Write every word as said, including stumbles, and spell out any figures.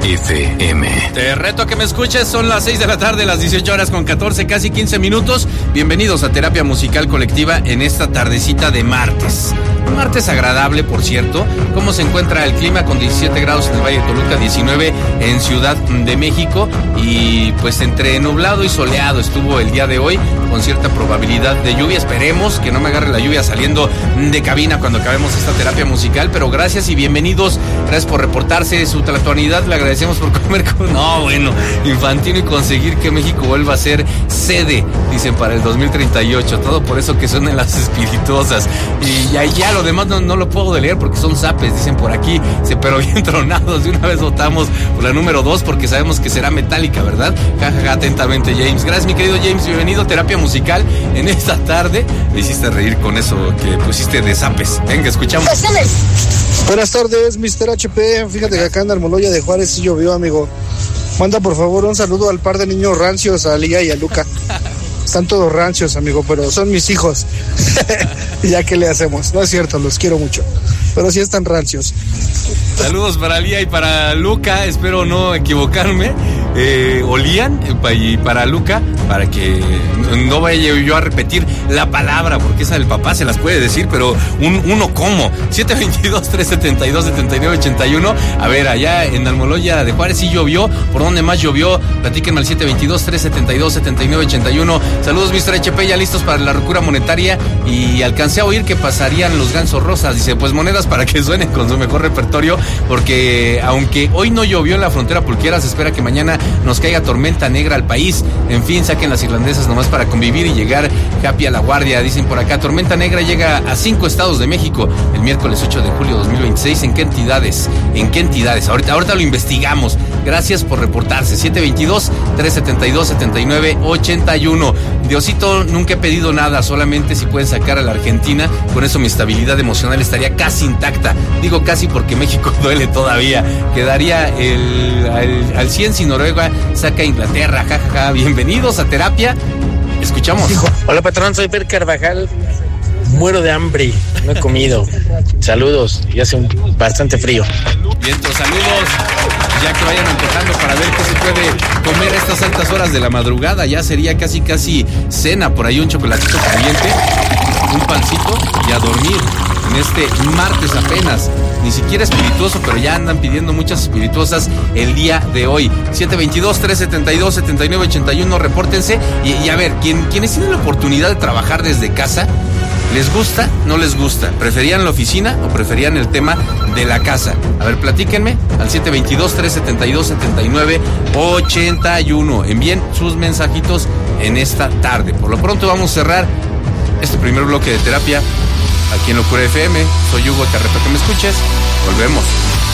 F M. Te reto a que me escuches, son las seis de la tarde, las dieciocho horas con catorce, casi quince minutos. Bienvenidos a Terapia Musical Colectiva en esta tardecita de martes. Un martes agradable, por cierto. ¿Cómo se encuentra el clima? Con diecisiete grados en el Valle de Toluca, diecinueve en Ciudad de México. Y pues entre nublado y soleado estuvo el día de hoy, con cierta probabilidad de lluvia. Esperemos que no me agarre la lluvia saliendo de cabina cuando acabemos esta terapia musical. Pero gracias y bienvenidos. Gracias por reportarse su tratuanidad. Le agradecemos por comer con... No, bueno, Infantino y conseguir que México vuelva a ser sede, dicen, para el dos mil treinta y ocho. Todo por eso que son en las espirituosas. Y ya, ya lo demás no, no lo puedo leer porque son zapes, dicen por aquí. Se, pero bien tronados. De una vez votamos por la número dos porque sabemos que será metálica, ¿verdad? Jajaja, atentamente, James. Gracias, mi querido James. Bienvenido a Terapia Musical en esta tarde. Me hiciste reír con eso que pusiste de zapes. Venga, escuchamos. Buenas tardes, mister H P. Fíjate que acá en Almoloya de Juárez sí llovió, amigo. Manda por favor un saludo al par de niños rancios, a Lía y a Luca. Están todos rancios, amigo, pero son mis hijos. Ya que le hacemos, no es cierto, los quiero mucho, pero sí están rancios. Saludos para Lía y para Luca, espero no equivocarme. Eh, Olían y para Luca, para que no vaya yo a repetir la palabra, porque esa del papá se las puede decir, pero un, uno como siete veintidós, tres setenta y dos, setenta y nueve ochenta y uno. A ver, allá en Almoloya de Juárez sí llovió. ¿Por dónde más llovió? Platíquenme al siete veintidós, tres setenta y dos, setenta y nueve ochenta y uno. Saludos, mister H P, ya listos para la locura monetaria. Y alcancé a oír que pasarían los gansos rosas. Dice, pues monedas para que suenen con su mejor repertorio, porque aunque hoy no llovió en la frontera pulquera, se espera que mañana nos caiga tormenta negra al país. En fin, saquen las irlandesas nomás para convivir y llegar happy a la guardia. Dicen por acá, tormenta negra llega a cinco estados de México el miércoles ocho de julio de dos mil veintiséis. ¿En qué entidades? ¿En qué entidades? Ahorita, ahorita lo investigamos. Gracias por reportarse. siete veintidós, tres setenta y dos, setenta y nueve ochenta y uno. Diosito, nunca he pedido nada, solamente si pueden sacar a la Argentina. Con eso mi estabilidad emocional estaría casi intacta. Digo casi porque México duele todavía. Quedaría el, al, al cien si Noruega saca a Inglaterra. Jajaja. Ja, ja. Bienvenidos a Terapia. Escuchamos. Hola, patrón, soy Per Carvajal. Muero de hambre, no he comido. Saludos, y hace un bastante frío. Vientos, saludos. Ya que vayan empezando para ver qué se puede comer a estas altas horas de la madrugada. Ya sería casi casi cena. Por ahí un chocolatito caliente, un pancito y a dormir en este martes apenas. Ni siquiera espirituoso, pero ya andan pidiendo muchas espirituosas el día de hoy. siete veintidós, tres setenta y dos, setenta y nueve ochenta y uno, repórtense. Y, y a ver, ¿quién, quienes tienen la oportunidad de trabajar desde casa, ¿les gusta? ¿No les gusta? ¿Preferían la oficina o preferían el tema de la casa? A ver, platíquenme al siete veintidós, tres setenta y dos, setenta y nueve ochenta y uno. Envíen sus mensajitos en esta tarde. Por lo pronto vamos a cerrar este primer bloque de terapia aquí en Locura F M. Soy Hugo, te reto que me escuches. Volvemos.